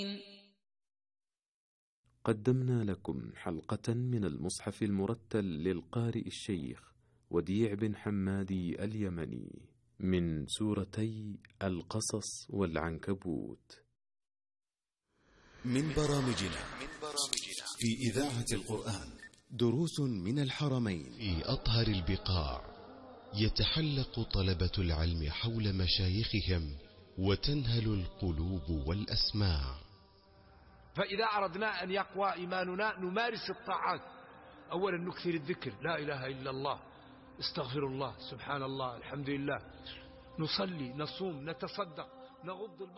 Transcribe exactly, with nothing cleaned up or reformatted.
قدمنا لكم حلقة من المصحف المرتل للقارئ الشيخ وديع بن حمادي اليمني من سورتي القصص والعنكبوت. من برامجنا في إذاعة القرآن دروس من الحرمين. في أطهر البقاع يتحلق طلبة العلم حول مشايخهم وتنهل القلوب والأسماع. فإذا أردنا أن يقوى إيماننا نمارس الطاعات. أولا نكثر الذكر، لا إله إلا الله، استغفر الله، سبحان الله، الحمد لله، نصلي، نصوم، نتصدق، نغض البصر.